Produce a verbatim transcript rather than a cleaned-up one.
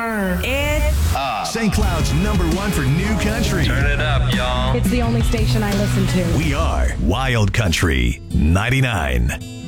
It's Saint Cloud's number one for new country. Turn it up, y'all. It's the only station I listen to. We are Wild Country ninety-nine.